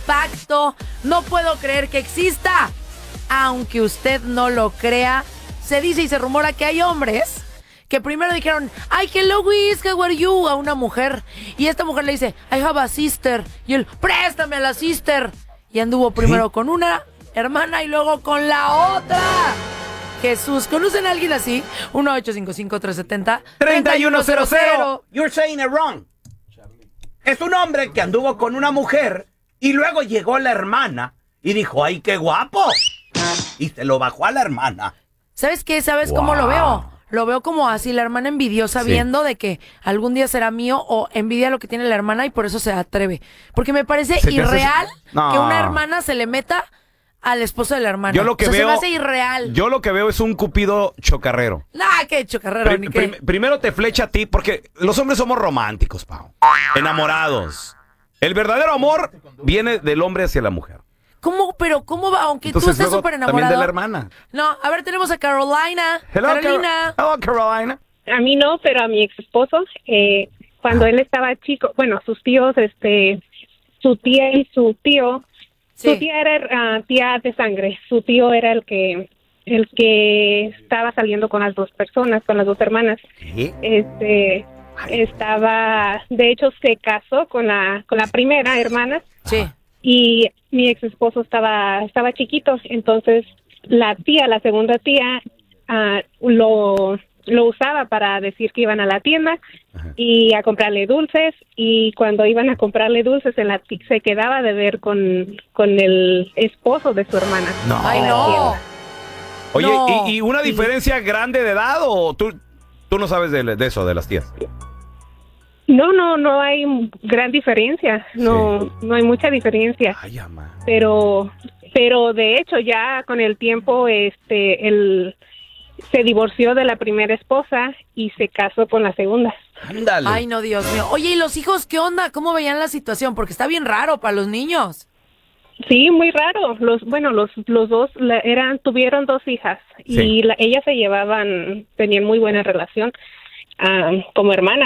pacto. No puedo creer que exista. Aunque usted no lo crea, se dice y se rumora que hay hombres que primero dijeron, ay, hello, Wiz, how are you, a una mujer. Y esta mujer le dice, I have a sister. Y él, préstame a la sister. Y anduvo primero con una hermana y luego con la otra. Jesús, ¿conocen a alguien así? 1-855-370-3100. You're saying it wrong. Es un hombre que anduvo con una mujer y luego llegó la hermana y dijo, ay, qué guapo. Y se lo bajó a la hermana. ¿Sabes qué? ¿Sabes cómo lo veo? Lo veo como así, la hermana envidiosa, viendo de que algún día será mío, o envidia lo que tiene la hermana y por eso se atreve. Porque me parece irreal que una hermana se le meta al esposo de la hermana. Yo lo que veo, se me hace irreal. Yo lo que veo es un cupido chocarrero. Qué chocarrero. Primero te flecha a ti, porque los hombres somos románticos, Pau. Enamorados. El verdadero amor viene del hombre hacia la mujer. ¿Cómo? Pero ¿cómo va? Aunque entonces, tú estés súper enamorado. También de la hermana. No, a ver, tenemos a Carolina. Carolina. Hello, Carolina. A mí no, pero a mi ex esposo, cuando él estaba chico, bueno, sus tíos, su tía y su tío, su tía era tía de sangre, su tío era el que estaba saliendo con las dos personas, con las dos hermanas. Estaba, de hecho, se casó con la primera hermana. Sí. Y mi ex esposo estaba chiquito, entonces la segunda tía, lo usaba para decir que iban a la tienda y a comprarle dulces, y cuando iban a comprarle dulces se quedaba de ver con el esposo de su hermana. No. Ay, no. Oye, No. ¿y una diferencia grande de edad o tú no sabes de eso, de las tías? No hay gran diferencia, no hay mucha diferencia. Ay, ama. Pero de hecho ya con el tiempo él se divorció de la primera esposa y se casó con la segunda. Ándale. Ay, no, Dios mío. Oye, ¿y los hijos qué onda? ¿Cómo veían la situación? Porque está bien raro para los niños. Sí, muy raro. Los dos tuvieron dos hijas y ellas se llevaban, tenían muy buena relación como hermanas.